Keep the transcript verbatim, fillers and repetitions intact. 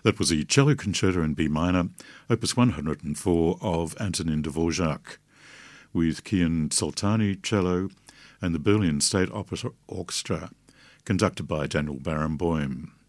That was the Cello Concerto in B minor, opus one hundred four of Antonin Dvorak, with Kian Soltani cello and the Berlin State Opera Orchestra, conducted by Daniel Barenboim.